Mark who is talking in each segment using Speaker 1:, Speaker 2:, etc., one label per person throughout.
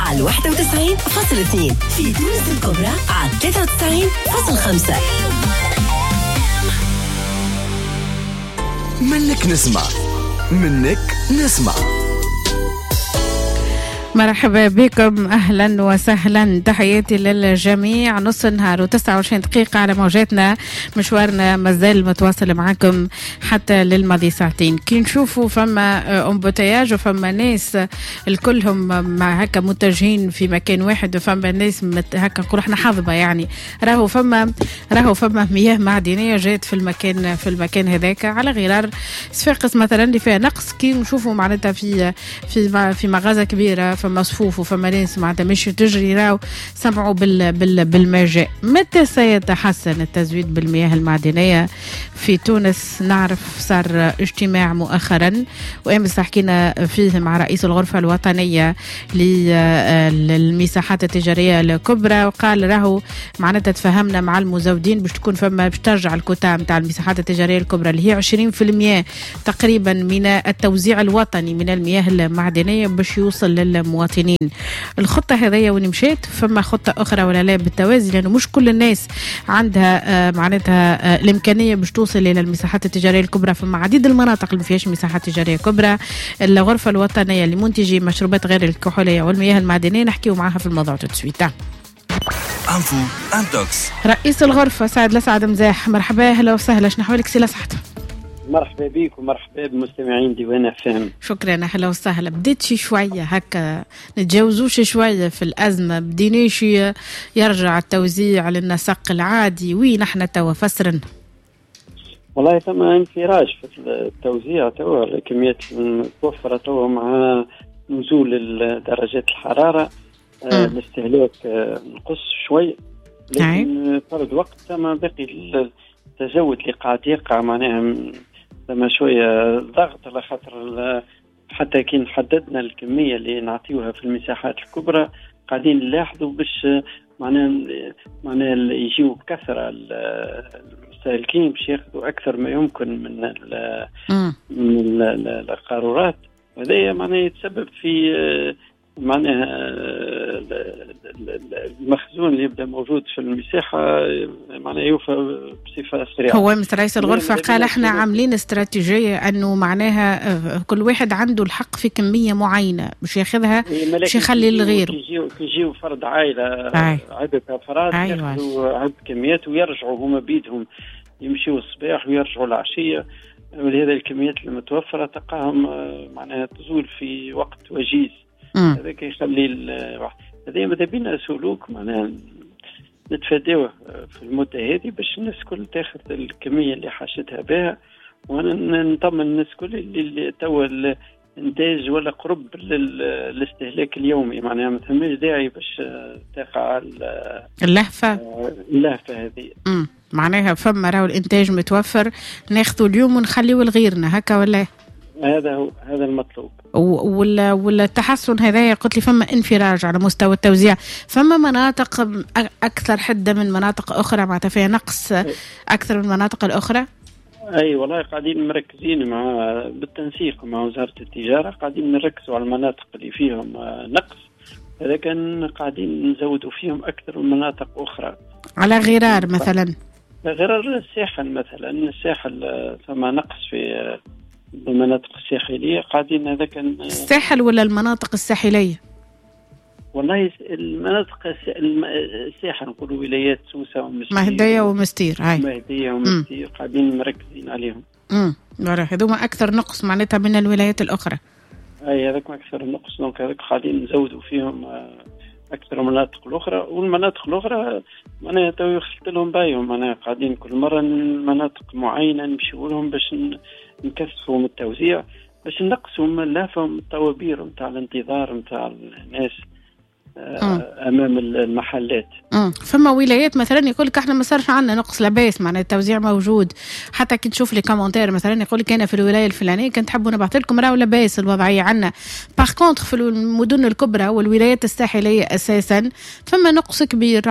Speaker 1: على 91.2، في تونس الكبرى على 93.5.
Speaker 2: منك نسمع منك نسمع.
Speaker 3: مرحبا بكم، أهلا وسهلا، تحياتي للجميع. نص النهار و29 دقيقة على موجاتنا، مشوارنا مازال متواصل معكم حتى للماضي ساعتين. كي نشوفوا فما امبوتياج وفما ناس الكلهم مع هكا متجهين في مكان واحد، وفما ناس هكا نقول احنا حظبة، يعني راهو فما مياه معدنية جات في المكان هذاك على غرار صفاقس مثلا اللي فيها نقص. كي نشوفوا معناتها في مغازة كبيرة فما صفوف وفما ناس معناتها مش تجري، راو سمعوا بالمجاء. متى سيتحسن التزويد بالمياه المعدنية في تونس؟ نعرف صار اجتماع مؤخرا وامس حكينا فيه مع رئيس الغرفة الوطنية للمساحات التجارية الكبرى، وقال راهو معناتها تفهمنا مع المزودين باش تكون باش ترجع الكوتا نتاع المساحات التجارية الكبرى اللي هي 20% تقريبا من التوزيع الوطني من المياه المعدنية باش يوصل للمواطنين. الخطة هذه وين مشيت؟ فما خطة أخرى ولا لا بالتوازي؟ لأنه مش كل الناس عندها معناتها الإمكانية باش توصل إلى المساحات التجارية الكبرى. فما عديد المناطق اللي ما فيهاش مساحات تجارية كبرى. الغرفة الوطنية لمنتجي مشروبات غير الكحولية والمياه المعدنية نحكيو معها في الموضوع تسويتا.
Speaker 2: انفو انتوكس.
Speaker 3: رئيس الغرفة سعد لسعد مزاح، مرحبا، اهلا وسهلا، شنو احوالك سي لسعد؟
Speaker 4: مرحبا بيك ومرحبا بمستمعين ديوان اف.
Speaker 3: شكرا، اهلا وسهلا. بديت شويه هكا نتجاوزوش شويه في الازمه، بديناش يرجع التوزيع للنسق العادي. وين احنا توا فسرنا؟
Speaker 4: والله ثم انفراج في التوزيع توا، الكميات المتوفره توا مع نزول درجات الحراره الاستهلاك نقص شوي، لكن فرض وقت ثم باقي التزود اللي قاعد يقع معناها ثم شويه ضغط، على خاطر حتى كي حددنا الكميه اللي نعطيوها في المساحات الكبرى قاعدين نلاحظوا باش معناها يجيو بكثره المستهلكين باش ياخذوا اكثر ما يمكن من القارورات. هذا معناها يتسبب في معناها المخزون اللي يبدا موجود في المساحه معناها يوفى بصفه سريعه.
Speaker 3: هو مثل رئيس الغرفه قال احنا عاملين استراتيجيه انه معناها كل واحد عنده الحق في كميه معينه باش ياخذها باش يخلي لغيره.
Speaker 4: يجيو فرد عائله عدة افراد ياخذوا عدد كميات ويرجعوا هما بيدهم، يمشيوا الصباح ويرجعوا العشيه، ولهذا الكميات المتوفره تلقاهم معناها تزول في وقت وجيز. هذا يخلي هذا ماذا بينا سلوك معناها نتفاداوه في المدة هذه باش الناس كل تاخذ الكمية اللي حاجتها بها، ونطمن الناس كل اللي توا الانتاج ولا قرب للاستهلاك اليومي، معناها ما ثماش داعي باش تقع
Speaker 3: اللهفة
Speaker 4: هذه.
Speaker 3: معناها فما راهو الانتاج متوفر ناخذه اليوم ونخليه لغيرنا، هكا ولا؟
Speaker 4: هذا المطلوب.
Speaker 3: والتحسن هذا قلت لي فما انفراج على مستوى التوزيع، فما مناطق أكثر حدة من مناطق أخرى معناتها فيها نقص أكثر من المناطق الأخرى؟
Speaker 4: أي والله قاعدين مركزين بالتنسيق مع وزارة التجارة، قاعدين نركزوا على المناطق اللي فيهم نقص، هذا كان قاعدين نزودوا فيهم أكثر من مناطق أخرى.
Speaker 3: على غرار مثلا؟
Speaker 4: غرار الساحل مثلا، الساحل ثم نقص في المناطق الساحلية قاعدين. هذا كان
Speaker 3: الساحل ولا المناطق الساحلية؟
Speaker 4: والله المناطق الساحل نقولوا ولايات سوسة ومستير،
Speaker 3: مهدية ومستير،
Speaker 4: قاعدين مركزين عليهم.
Speaker 3: هذوما أكثر نقص معناتها من الولايات الأخرى.
Speaker 4: أي هذاك أكثر نقص، دونك هذاك قاعدين نزودوا فيهم أكثر المناطق الأخرى. والمناطق الأخرى معناها تو يخلط لهم بايهم، معناها قاعدين كل مرة مناطق معينة نمشيوا لهم باش نكثفوا من التوزيع، باش نقصوا من اللافة الطوابير نتاع الانتظار نتاع الناس امام المحلات.
Speaker 3: فما ولايات مثلا يقول لك احنا ما صارش عندنا نقص لباس، معناها التوزيع موجود. حتى كي تشوف لي كومنتير مثلا يقول لك انا في الولايه الفلانيه كنت تحبوا نبعث لكم راهو لباس الوضعيه عندنا. باغ كونتر في المدن الكبرى والولايات الساحليه اساسا فما نقص كبير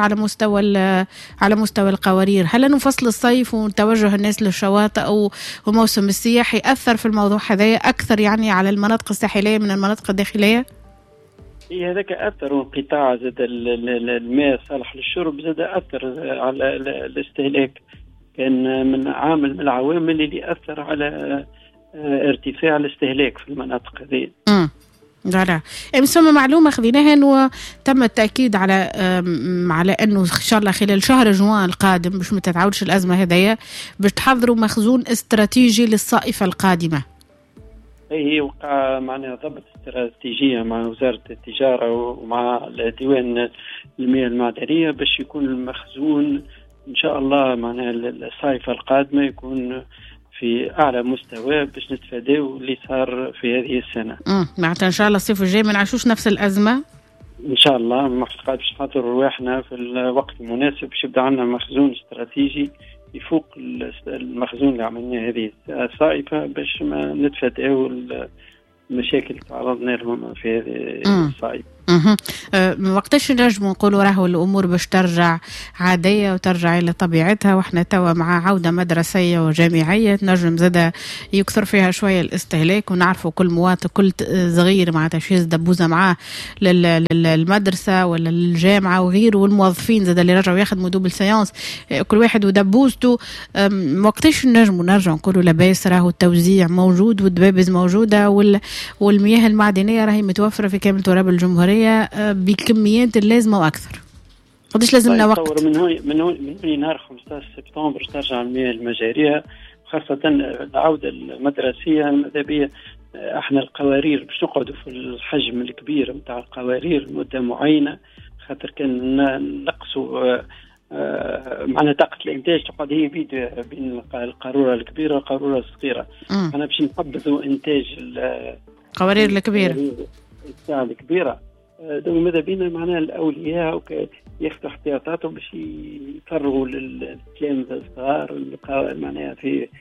Speaker 3: على مستوى القوارير. هل انه فصل الصيف وتوجه الناس للشواطئ او موسم السياحي اثر في الموضوع هذا اكثر يعني على المناطق الساحليه من المناطق الداخليه؟
Speaker 4: هذاك أثر انقطاع زاد الماء صالح للشرب، زاد أثر على الاستهلاك، كان من عامل من العوامل اللي أثر على ارتفاع الاستهلاك في المناطق هذه.
Speaker 3: فوالا. ثم معلومة خذيناها انه تم التأكيد على انه ان شاء الله خلال شهر جوان القادم باش ما تتعاودش الأزمة هذيا، باش تحضروا مخزون استراتيجي للصائفة القادمة.
Speaker 4: هي وقع معناها ضبط استراتيجية مع وزارة التجارة ومع ديوان المياه المعدنية باش يكون المخزون إن شاء الله معناها الصيفة القادمة يكون في أعلى مستوى باش نتفاداو اللي صار في هذه السنة.
Speaker 3: معناتها إن شاء الله الصيف الجاي ما نعيشوش نفس الأزمة.
Speaker 4: إن شاء الله معتقد باش نحضر رواحنا في الوقت المناسب باش يبدأ عندنا مخزون استراتيجي يفوق المخزون اللي عملناه هذه الصائفة باش ما نتفاداو المشاكل اللي تعرضنا لهم في هذه الصائفة.
Speaker 3: وقتاش نجموا نقولوا راهو الأمور باش ترجع عادية وترجع إلى طبيعتها، وإحنا توا مع عودة مدرسية وجامعية نجم زادة يكثر فيها شوية الاستهلاك، ونعرفوا كل مواطن كل صغير معناتها شيز دبوزة معاه للمدرسة ولا للجامعة وغيره، والموظفين زادة اللي رجعوا يخدموا دوبل سيانس كل واحد ودبوزته. وقتاش نجموا نرجع نقولوا لباس راهو التوزيع موجود والدبابز موجودة والمياه المعدنية راهي متوفرة في كامل تراب الجمهورية بكميات اللازمة وأكثر؟ قديش لازمنا وقت؟
Speaker 4: من هون نهار 15 سبتمبر ترجع المياه المجارية، خاصة العودة المدرسية المذهبية. احنا القوارير باش نقعدوا في الحجم الكبير متاع القوارير مدة معينة، خاطر كان نقصوا معنا طاقة الإنتاج تقعد هي بين القارورة الكبيرة والقارورة الصغيرة. أنا باش نحبذوا إنتاج
Speaker 3: القوارير الكبيرة
Speaker 4: الساعة الكبيرة. دو ماذا بينا معناها الأولياء ياخذوا احتياطاتهم باش يفرغوا للتلامذة الصغار معناها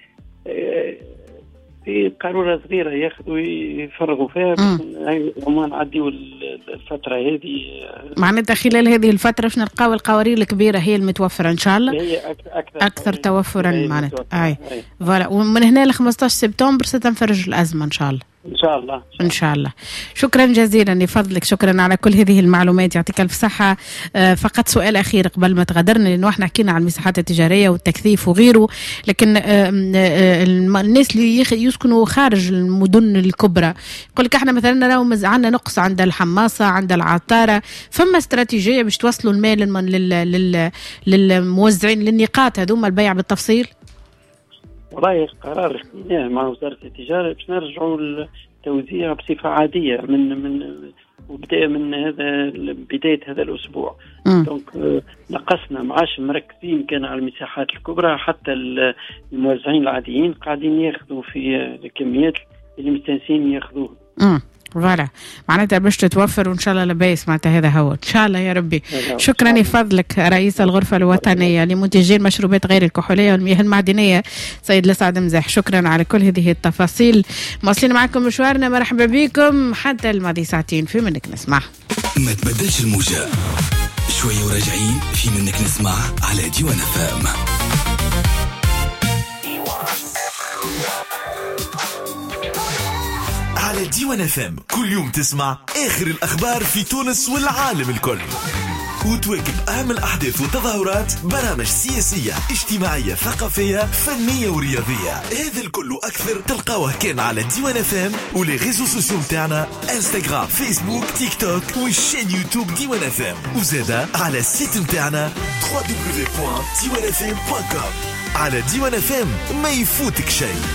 Speaker 4: في قارورة صغيرة ياخذوا يفرغوا فيها وما نعديوا الفترة هذه.
Speaker 3: معناتها خلال هذه الفترة باش نلقاو القوارير الكبيرة هي المتوفرة إن شاء الله،
Speaker 4: هي
Speaker 3: أكثر توفرا معناتها. فوالا. ومن هنا ل 15 سبتمبر ستنفرج الأزمة إن شاء الله.
Speaker 4: إن شاء الله.
Speaker 3: شكرا جزيلا لفضلك، شكرا على كل هذه المعلومات، يعطيك الف صحة. فقط سؤال أخير قبل ما تغادرنا، لأنه احنا حكينا عن المساحات التجارية والتكثيف وغيره، لكن الناس اللي يسكنوا خارج المدن الكبرى يقول لك احنا مثلا راهو عندنا نقص عند الحماصة عند العطارة، فما استراتيجية باش توصلوا المال للموزعين للنقاط هذوما البيع بالتفصيل؟
Speaker 4: والله قرار اخذناه مع وزارة التجارة باش نرجعوا التوزيع بصفة عادية من وبداية من بداية هذا الأسبوع. دونك نقصنا معاش مركزين كان على المساحات الكبرى، حتى الموزعين العاديين قاعدين ياخذوا في الكميات اللي مستانسين ياخذوها.
Speaker 3: فوالا. معناتها باش تتوفر وإن شاء الله لباس معناتها هذا هو إن شاء الله يا ربي. شكرا لفضلك رئيس الغرفة الوطنية لمنتجي المشروبات غير الكحولية والمياه المعدنية سيد لسعد مزاح، شكرا على كل هذه التفاصيل. مواصلين معكم مشوارنا، مرحبا بكم حتى الماضي ساعتين في منك نسمع.
Speaker 2: ما تبدلش الموجة شوية وراجعين في منك نسمع على ديوان FM.
Speaker 5: على ديوان FM كل يوم تسمع آخر الأخبار في تونس والعالم الكل، وتواكب أهم الأحداث والتظاهرات، برامج سياسية اجتماعية ثقافية فنية ورياضية. هذا الكل أكثر تلقاوه كان على ديوان FM ولي ريزو سوسيو متاعنا انستغرام فيسبوك تيك توك والشين يوتيوب ديوان FM، وزادا على السيت متاعنا www.diwanfm.com. على ديوان FM ما يفوتك شيء.